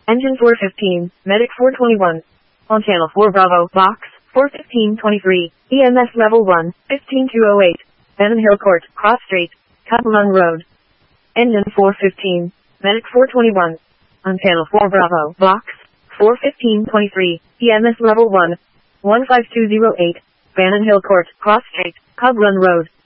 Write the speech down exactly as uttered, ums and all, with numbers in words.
Engine four fifteen, Medic four twenty-one. On channel four Bravo, box, four fifteen twenty-three, E M S level one, fifteen two oh eight. Bannon Hill Court, Cross Street, Cub Run Road. Engine four fifteen, Medic four twenty-one. On channel four Bravo, box, four fifteen twenty-three, E M S level one, one five two oh eight. Bannon Hill Court, Cross Street, Cub Run Road.